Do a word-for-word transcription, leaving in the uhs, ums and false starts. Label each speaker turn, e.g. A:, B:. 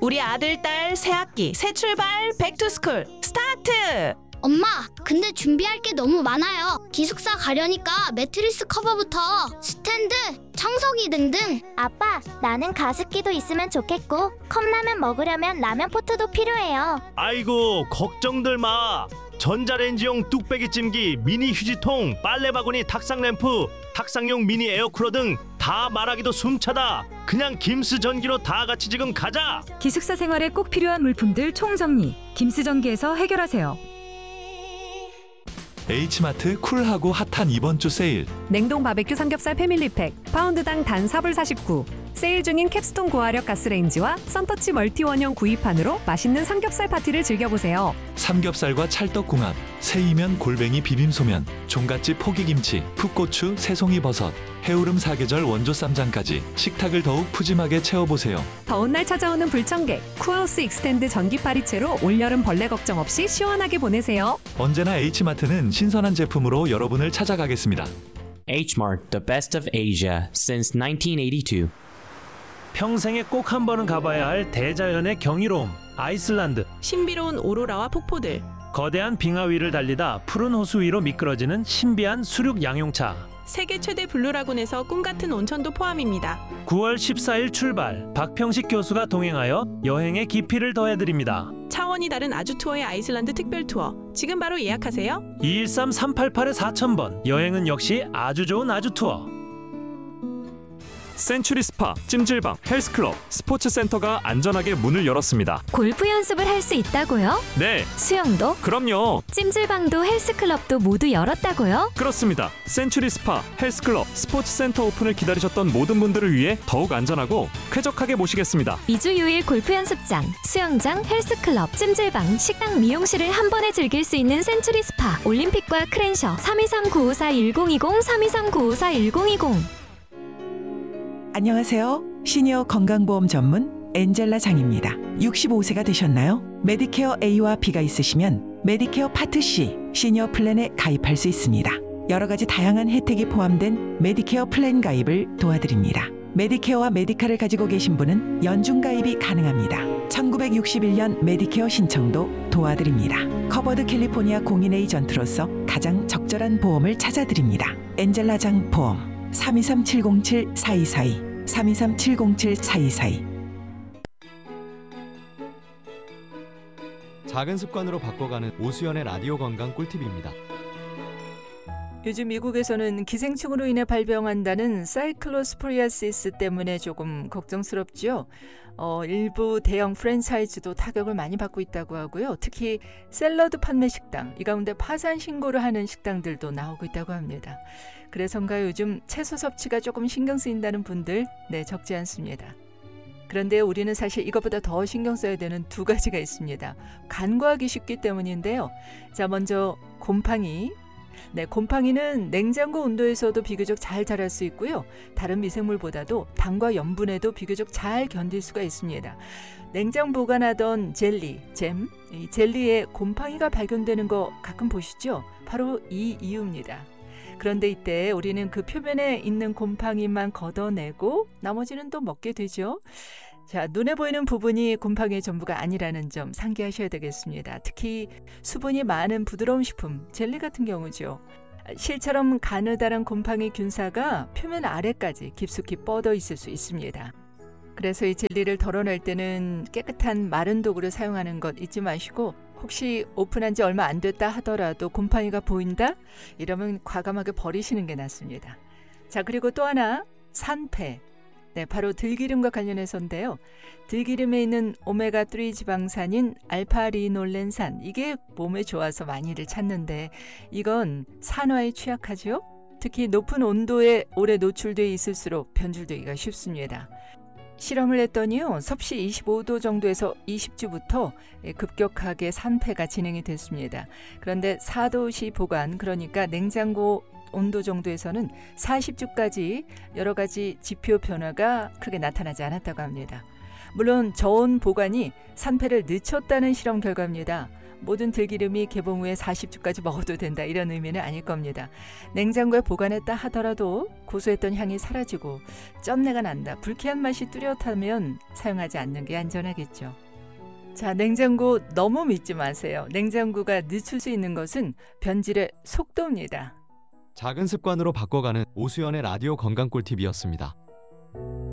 A: 우리 아들, 딸 새 학기, 새 출발, 백투스쿨 스타트!
B: 엄마, 근데 준비할 게 너무 많아요. 기숙사 가려니까 매트리스 커버부터 스탠드, 청소기 등등.
C: 아빠, 나는 가습기도 있으면 좋겠고 컵라면 먹으려면 라면 포트도 필요해요.
D: 아이고, 걱정들 마. 전자레인지용 뚝배기 찜기, 미니 휴지통, 빨래 바구니, 탁상 램프, 탁상용 미니 에어쿨러 등 다 말하기도 숨차다. 그냥 김스 전기로 다 같이 지금 가자.
E: 기숙사 생활에 꼭 필요한 물품들 총정리, 김스 전기에서 해결하세요.
F: H마트 쿨하고 핫한 이번 주 세일.
G: 냉동 바베큐 삼겹살 패밀리팩 파운드당 단 사 불 사십구. 세일 중인 캡스톤 고화력 가스레인지와 썬터치 멀티원형 구이판으로 맛있는 삼겹살 파티를 즐겨보세요.
F: 삼겹살과 찰떡궁합, 새이면 골뱅이 비빔소면, 종갓집 포기김치, 풋고추, 새송이버섯, 해오름 사계절 원조 쌈장까지 식탁을 더욱 푸짐하게 채워보세요.
G: 더운 날 찾아오는 불청객, 쿠하우스 익스텐드 전기파리채로 올여름 벌레 걱정 없이 시원하게 보내세요.
F: 언제나 H마트는 신선한 제품으로 여러분을 찾아가겠습니다.
H: H-Mart, the best of Asia since nineteen eighty-two.
D: 평생에 꼭 한 번은 가봐야 할 대자연의 경이로움, 아이슬란드.
A: 신비로운 오로라와 폭포들.
D: 거대한 빙하 위를 달리다 푸른 호수 위로 미끄러지는 신비한 수륙 양용차.
A: 세계 최대 블루라군에서 꿈같은 온천도 포함입니다.
D: 구월 십사일 출발. 박평식 교수가 동행하여 여행의 깊이를 더해드립니다.
A: 차원이 다른 아주 투어의 아이슬란드 특별 투어. 지금 바로 예약하세요.
D: 이일삼 삼팔팔 사천 번. 여행은 역시 아주 좋은 아주 투어.
I: 센츄리 스파, 찜질방, 헬스클럽, 스포츠센터가 안전하게 문을 열었습니다.
C: 골프 연습을 할 수 있다고요?
I: 네,
C: 수영도?
I: 그럼요.
C: 찜질방도 헬스클럽도 모두 열었다고요?
I: 그렇습니다. 센츄리 스파, 헬스클럽, 스포츠센터 오픈을 기다리셨던 모든 분들을 위해 더욱 안전하고 쾌적하게 모시겠습니다.
C: 이 주 유 일 골프 연습장, 수영장, 헬스클럽, 찜질방, 식당, 미용실을 한 번에 즐길 수 있는 센츄리 스파, 올림픽과 크랜셔. 삼이삼 구오사 일공이공 삼이삼 구오사 일공이공.
J: 안녕하세요. 시니어 건강보험 전문 엔젤라 장입니다. 육십오 세가 되셨나요? 메디케어 A와 B가 있으시면 메디케어 파트 C 시니어 플랜에 가입할 수 있습니다. 여러 가지 다양한 혜택이 포함된 메디케어 플랜 가입을 도와드립니다. 메디케어와 메디카를 가지고 계신 분은 연중 가입이 가능합니다. 천구백육십일 년 메디케어 신청도 도와드립니다. 커버드 캘리포니아 공인 에이전트로서 가장 적절한 보험을 찾아드립니다. 엔젤라 장 보험 삼이삼 칠공칠 사이사이 삼이삼 칠공칠 사이사이.
K: 작은 습관으로 바꿔가는 오수연의 라디오 건강 꿀팁입니다.
L: 요즘 미국에서는 기생충으로 인해 발병한다는 사이클로스포리아시스 때문에 조금 걱정스럽죠. 어, 일부 대형 프랜차이즈도 타격을 많이 받고 있다고 하고요. 특히 샐러드 판매 식당, 이 가운데 파산 신고를 하는 식당들도 나오고 있다고 합니다. 그래서인가 요즘 채소 섭취가 조금 신경 쓰인다는 분들 네, 적지 않습니다. 그런데 우리는 사실 이것보다 더 신경 써야 되는 두 가지가 있습니다. 간과하기 쉽기 때문인데요. 자, 먼저 곰팡이. 네, 곰팡이는 냉장고 온도에서도 비교적 잘 자랄 수 있고요. 다른 미생물보다도 당과 염분에도 비교적 잘 견딜 수가 있습니다. 냉장 보관하던 젤리, 잼, 이 젤리에 곰팡이가 발견되는 거 가끔 보시죠? 바로 이 이유입니다. 그런데 이때 우리는 그 표면에 있는 곰팡이만 걷어내고 나머지는 또 먹게 되죠. 자, 눈에 보이는 부분이 곰팡이의 전부가 아니라는 점 상기하셔야 되겠습니다. 특히 수분이 많은 부드러운 식품, 젤리 같은 경우죠. 실처럼 가느다란 곰팡이 균사가 표면 아래까지 깊숙이 뻗어 있을 수 있습니다. 그래서 이 젤리를 덜어낼 때는 깨끗한 마른 도구를 사용하는 것 잊지 마시고, 혹시 오픈한 지 얼마 안 됐다 하더라도 곰팡이가 보인다? 이러면 과감하게 버리시는 게 낫습니다. 자, 그리고 또 하나, 산패. 네, 바로 들기름과 관련해서인데요. 들기름에 있는 오메가삼 지방산인 알파리놀렌산, 이게 몸에 좋아서 많이들 찾는데 이건 산화에 취약하죠. 특히 높은 온도에 오래 노출되어 있을수록 변질되기가 쉽습니다. 실험을 했더니요, 섭씨 이십오 도 정도에서 이십 주부터 급격하게 산패가 진행이 됐습니다. 그런데 사 도씨 보관, 그러니까 냉장고 온도 정도에서는 사십 주까지 여러 가지 지표 변화가 크게 나타나지 않았다고 합니다. 물론 저온 보관이 산패를 늦췄다는 실험 결과입니다. 모든 들기름이 개봉 후에 사십 주까지 먹어도 된다 이런 의미는 아닐 겁니다. 냉장고에 보관했다 하더라도 고소했던 향이 사라지고 쩐내가 난다, 불쾌한 맛이 뚜렷하면 사용하지 않는 게 안전하겠죠. 자, 냉장고 너무 믿지 마세요. 냉장고가 늦출 수 있는 것은 변질의 속도입니다.
K: 작은 습관으로 바꿔가는 오수연의 라디오 건강 꿀팁이었습니다.